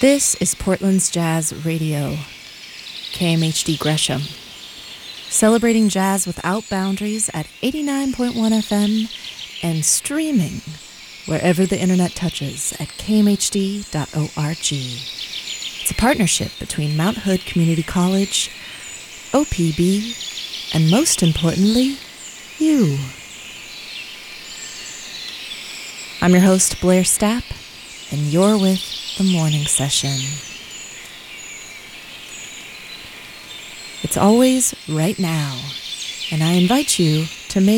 This is Portland's Jazz Radio, KMHD Gresham, celebrating jazz without boundaries at 89.1 FM and streaming wherever the internet touches at kmhd.org. It's a partnership between Mount Hood Community College, OPB, and most importantly, you. I'm your host, Blair Stapp, and you're with The Morning Session. It's always right now, and I invite you to make